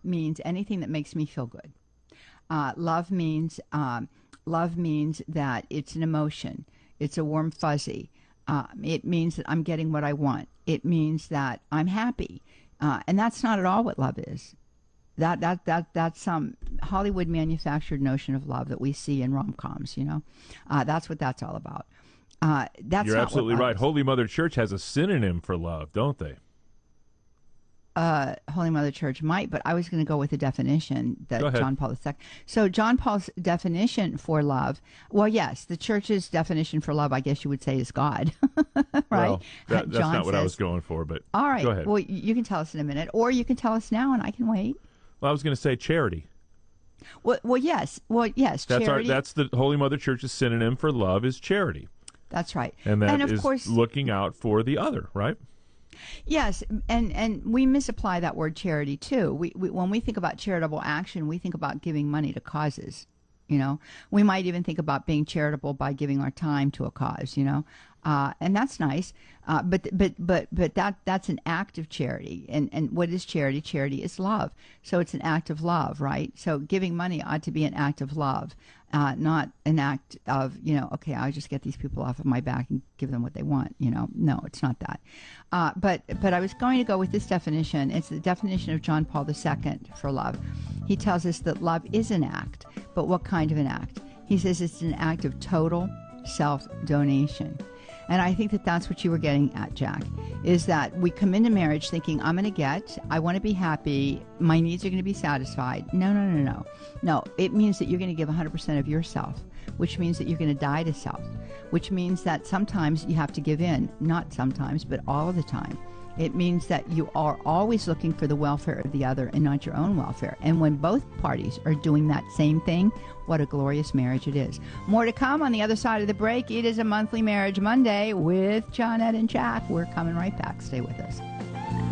means anything that makes me feel good. Love means that it's an emotion. It's a warm fuzzy. It means that I'm getting what I want. It means that I'm happy. And that's not at all what love is. That's some Hollywood manufactured notion of love that we see in rom-coms, That's what that's all about. You're absolutely right. Holy Mother Church has a synonym for love, don't they? Holy Mother Church might, but I was going to go with the definition that John Paul II. So John Paul's definition for love, well, yes, the Church's definition for love, I guess you would say, is God, right? Well, that's not what I was going for, but all right. Go ahead. Well, you can tell us in a minute, or you can tell us now, and I can wait. Well, I was going to say charity. Well, yes. Charity. That's the Holy Mother Church's synonym for love is charity. That's right. And that of course, looking out for the other, right? Yes, and we misapply that word charity too. We when we think about charitable action, we think about giving money to causes. We might even think about being charitable by giving our time to a cause. And that's nice. But that's an act of charity. And what is charity? Charity is love. So it's an act of love, right? So giving money ought to be an act of love, not an act of, okay, I'll just get these people off of my back and give them what they want. No, it's not that. But I was going to go with this definition. It's the definition of John Paul II for love. He tells us that love is an act, but what kind of an act? He says it's an act of total self-donation. And I think that that's what you were getting at, Jack, is that we come into marriage thinking, I want to be happy, my needs are going to be satisfied. No. No, it means that you're going to give 100% of yourself, which means that you're going to die to self, which means that sometimes you have to give in, not sometimes, but all of the time. It means that you are always looking for the welfare of the other and not your own welfare. And when both parties are doing that same thing, what a glorious marriage it is. More to come on the other side of the break. It is a monthly Marriage Monday with John, Ed, and Jack. We're coming right back. Stay with us.